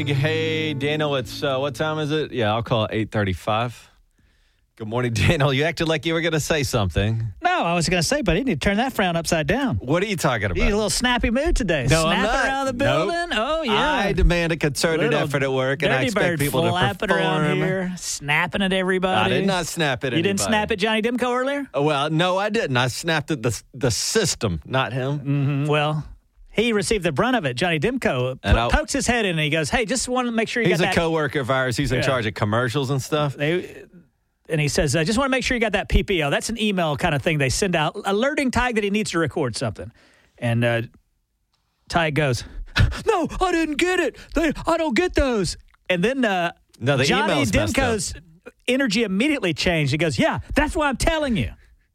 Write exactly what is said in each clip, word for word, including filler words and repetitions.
Hey, Daniel, it's, uh, what time is it? Yeah, I'll call it eight thirty-five. Good morning, Daniel. You acted like you were going to say something. No, I was going to say, but you need to turn that frown upside down. What are you talking about? You're in a little snappy mood today. No, Snapping I'm not. around the Nope. building. Oh, yeah. I demand a concerted Little effort at work, and I dirty expect bird people to flapping perform. around here, snapping at everybody. I did not snap at You anybody. didn't snap at Johnny Dimko earlier? Oh, well, no, I didn't. I snapped at the the system, not him. Mm-hmm. Well, he received the brunt of it. Johnny Dimko And po- I'll- pokes his head in, and he goes, "Hey, just want to make sure you He's got a that." coworker of ours. He's in Yeah. charge of commercials and stuff. They, and he says, "I just want to make sure you got that P P O." That's an email kind of thing they send out, alerting Ty that he needs to record something. And uh, Ty goes, "No, I didn't get it. They, I don't get those." And then uh, No, the Johnny email's messed up. Dimko's energy immediately changed. He goes, "Yeah, that's why I'm telling you."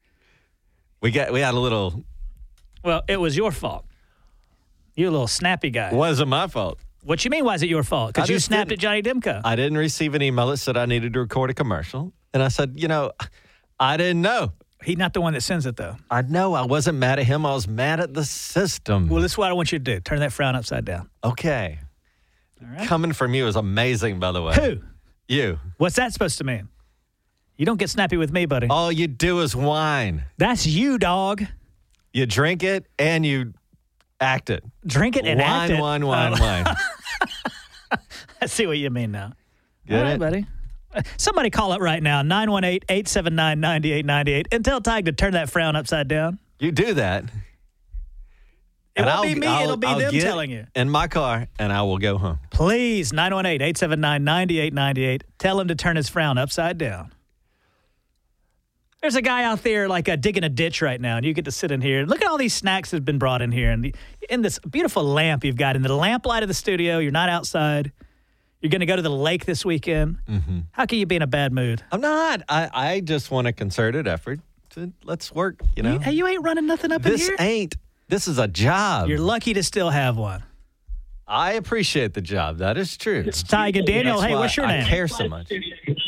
We got we had a little. Well, it was your fault. You're a little snappy guy. Wasn't my fault. What you mean? Why is it your fault? Because I you just snapped didn't- at Johnny Dimko. I didn't receive an email that said I needed to record a commercial, and I said, you know, I didn't know. He's not the one that sends it, though. I know. I wasn't mad at him. I was mad at the system. Well, this is what I want you to do. Turn that frown upside down. Okay. All right. Coming from you is amazing, by the way. Who? You. What's that supposed to mean? You don't get snappy with me, buddy. All you do is whine. That's you, dog. You drink it and you act it. Drink it and Wine, act it. wine, wine, Oh. wine. I see what you mean now. Get All right, it? buddy. Uh, Somebody call it right now, nine one eight, eight seven nine, nine eight nine eight, and tell Tig to turn that frown upside down. You do that. It won't be me, it'll be them get telling you. in my car, and I will go home. Please, nine one eight, eight seven nine, nine eight nine eight. Tell him to turn his frown upside down. There's a guy out there like uh, digging a ditch right now, and you get to sit in here. Look at all these snacks that have been brought in here, and the, in this beautiful lamp you've got in the lamplight of the studio. You're not outside. You're going to go to the lake this weekend. Mm-hmm. How can you be in a bad mood? I'm not. I, I just want a concerted effort to let's work, you know. You, you ain't running nothing up this in here. ain't. This is a job. You're lucky to still have one. I appreciate the job. That is true. It's Tig and Daniel. That's Hey, why what's your I name? care so much.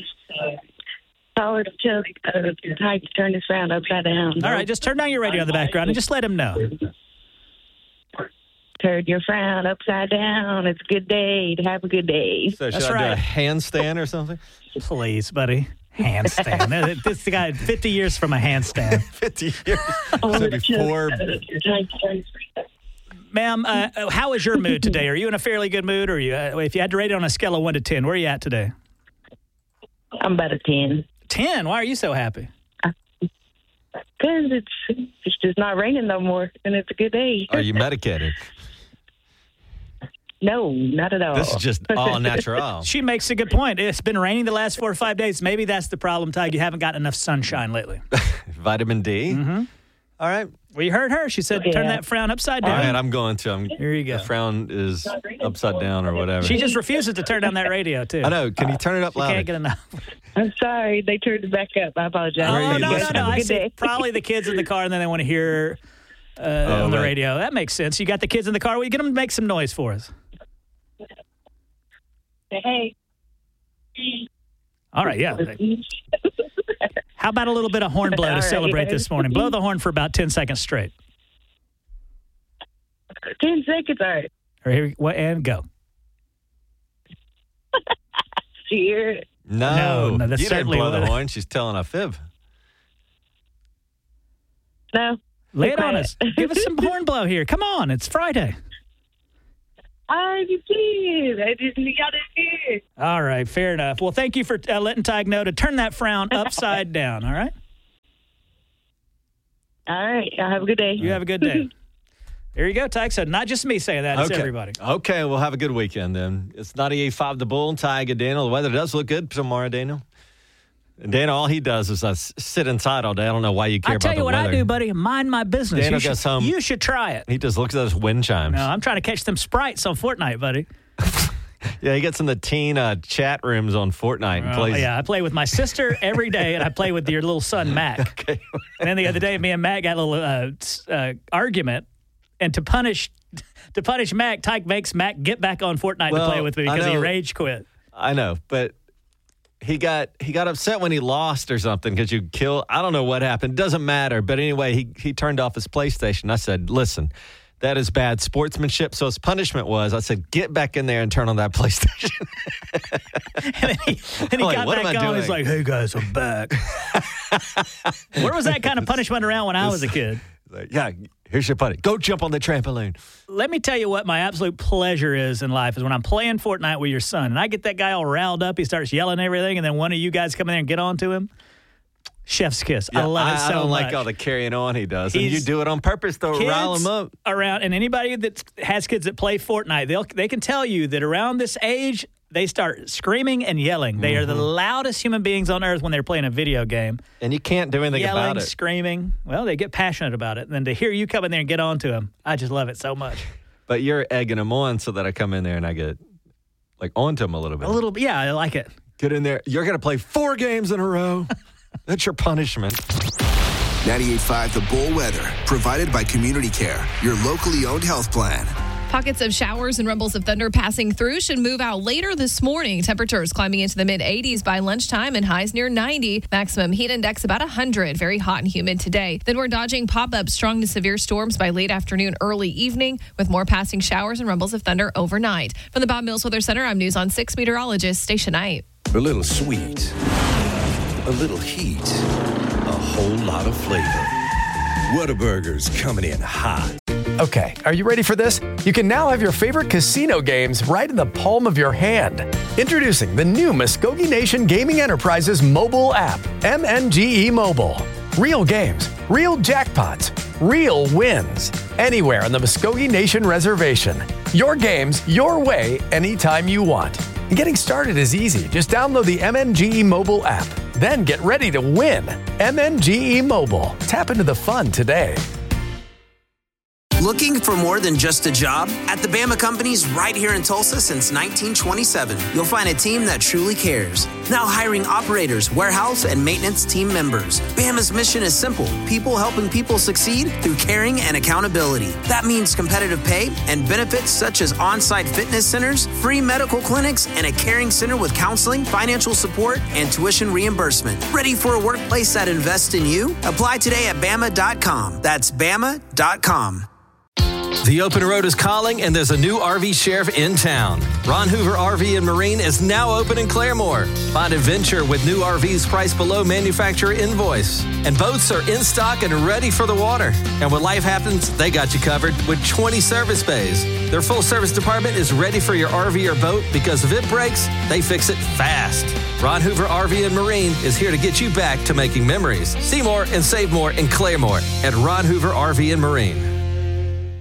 Howard tell uh, Ty to turn his frown upside down. All right, just turn down your radio in the background and just let him know. Turn your frown upside down. It's a good day to have a good day. So should That's I right. do a handstand or something? Please, buddy. Handstand. This guy, fifty years from a handstand. fifty years. So before. Ma'am, uh, how is your mood today? Are you in a fairly good mood? Or are you, uh, if you had to rate it on a scale of one to ten, where are you at today? I'm about a ten. ten? Why are you so happy? Because it's, it's just not raining no more, and it's a good day. Are you medicated? No, not at all. This is just all natural. She makes a good point. It's been raining the last four or five days. Maybe that's the problem, Tig. You haven't gotten enough sunshine lately. Vitamin D. Mm-hmm. All right. Well, you heard her. She said, Yeah. turn that frown upside All down. right, I'm going to. I'm, Here you go. The frown is upside down or whatever. She just refuses to turn down that radio, too. I know. Can you turn it up She louder? can't get enough. I'm sorry. They turned it back up. I apologize. Oh, Where are no, you no, going? no. Have a I good see day. probably the kids in the car, and then they want to hear uh, Oh, on the right. radio. That makes sense. You got the kids in the car. Will you get them to make some noise for us? Hey. All right, yeah. How about a little bit of horn blow All to right. celebrate this morning? Blow the horn for about ten seconds straight. Ten seconds. All right. Or here, what, and go. Cheers. No, No, no, that's you didn't certainly blow the what- horn. She's telling a fib. No. Lay it Okay. on us. Give us some horn blow here. Come on, it's Friday. I did. I just got it here. All right, fair enough. Well, thank you for uh, letting Tig know to turn that frown upside down, all right? All right. Y'all have a good day. You have a good day. There you go, Tig. So not just me saying that, it's okay. everybody. Okay, we'll have a good weekend then. It's ninety-eight point five The Bull, Tig and Daniel. The weather does look good tomorrow, Daniel. And Daniel, all he does is uh, sit inside all day. I don't know why you care I tell about you the what weather. I do, buddy. Mind my business. Daniel you, should, goes home. you should try it. He just looks at those wind chimes. No, I'm trying to catch them sprites on Fortnite, buddy. Yeah, he gets in the teen uh, chat rooms on Fortnite and Well, plays. yeah, I play with my sister every day, and I play with your little son, Mac. Okay. And then the other day, me and Mac got a little uh, s- uh, argument, and to punish to punish Mac, Tyke makes Mac get back on Fortnite Well, to play with me I because he know. rage quit. I know, but he got he got upset when he lost or something because you kill. I don't know what happened. Doesn't matter. But anyway, he he turned off his PlayStation. I said, listen, that is bad sportsmanship. So his punishment was, I said, get back in there and turn on that PlayStation. and then he, then he Like, got what am back I on. doing? He's like, hey, guys, I'm back. Where was that kind of punishment around when I was a kid? Like, yeah, here's your punishment. Go jump on the trampoline. Let me tell you what my absolute pleasure is in life is when I'm playing Fortnite with your son, and I get that guy all riled up. He starts yelling everything, and then one of you guys come in there and get on to him. Chef's kiss. I Yeah, love I, it so I don't much. like all the carrying on he does. And He's- you do it on purpose, though, Kids rile him up. around, and anybody that has kids that play Fortnite, they'll they can tell you that around this age they start screaming and yelling. They are the loudest human beings on earth when they're playing a video game. And you can't do anything Yelling, about it. screaming. Well, they get passionate about it. And then to hear you come in there and get on to them, I just love it so much. But you're egging him on so that I come in there and I get like onto him a little bit. A little, yeah, I like it. Get in there. You're going to play four games in a row. That's your punishment. ninety-eight point five The Bull Weather, provided by Community Care, your locally owned health plan. Pockets of showers and rumbles of thunder passing through should move out later this morning. Temperatures climbing into the mid eighties by lunchtime and highs near ninety. Maximum heat index about one hundred. Very hot and humid today. Then we're dodging pop-up strong to severe storms by late afternoon, early evening, with more passing showers and rumbles of thunder overnight. From the Bob Mills Weather Center, I'm News on six meteorologist Stacia Knight. A little sweet, a little heat, a whole lot of flavor. Whataburger's coming in hot. Okay, are you ready for this? You can now have your favorite casino games right in the palm of your hand. Introducing the new Muskogee Nation Gaming Enterprises mobile app, M N G E Mobile. Real games, real jackpots, real wins. Anywhere on the Muskogee Nation Reservation. Your games, your way, anytime you want. And getting started is easy. Just download the M N G E Mobile app. Then get ready to win. M N G E Mobile. Tap into the fun today. Looking for more than just a job? At the Bama Companies right here in Tulsa since nineteen twenty-seven, you'll find a team that truly cares. Now hiring operators, warehouse, and maintenance team members. Bama's mission is simple. People helping people succeed through caring and accountability. That means competitive pay and benefits such as on-site fitness centers, free medical clinics, and a caring center with counseling, financial support, and tuition reimbursement. Ready for a workplace that invests in you? Apply today at Bama dot com. That's Bama dot com. The open road is calling, and there's a new R V sheriff in town. Ron Hoover R V and Marine is now open in Claremore. Find adventure with new R Vs priced below manufacturer invoice. And boats are in stock and ready for the water. And when life happens, they got you covered with twenty service bays. Their full service department is ready for your R V or boat because if it breaks, they fix it fast. Ron Hoover R V and Marine is here to get you back to making memories. See more and save more in Claremore at Ron Hoover R V and Marine.